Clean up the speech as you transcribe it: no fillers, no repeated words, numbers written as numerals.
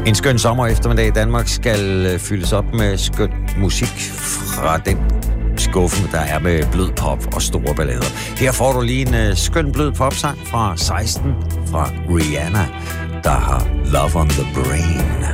En skøn sommer eftermiddag i Danmark skal fyldes op med skøn musik fra den skuffe, der er med blød pop og store ballader. Her får du lige en skøn blød popsang fra 16 fra Rihanna, der har Love on the Brain.